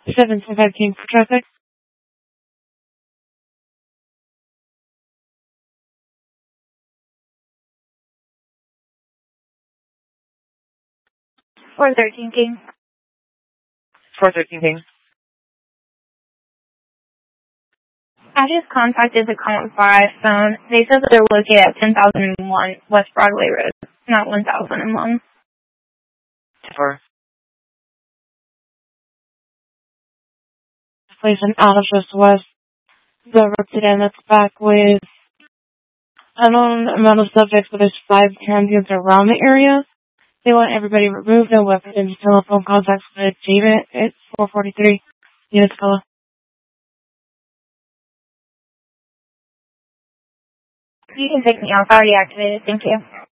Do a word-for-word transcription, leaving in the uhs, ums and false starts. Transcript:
seven ten five King for traffic. four thirteen King. four thirteen King. I just contacted the Column five phone. They said that they're located at ten thousand one West Broadway Road, not one thousand one. For Place an out of just west. The resident that's back with unknown amount of subjects, but there's five transients around the area. They want everybody removed, no weapons, and telephone contacts with David. It's four forty-three. Units color. You can take me off. I already activated. Thank you.